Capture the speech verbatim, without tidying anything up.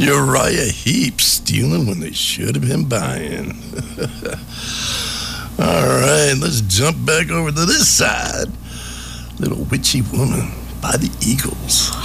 Uriah Heep stealing when they should have been buying. All right, let's jump back over to this side. Little Witchy Woman by the Eagles.